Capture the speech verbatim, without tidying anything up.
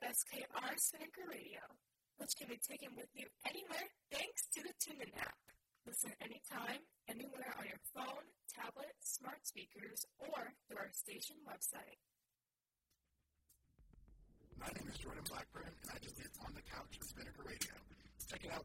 S K R Spinnaker Radio, which can be taken with you anywhere thanks to the TuneIn app. Listen anytime, anywhere on your phone, tablet, smart speakers, or through our station website. My name is Jordan Blackburn, and I just get on the couch with Spinnaker Radio. Check it out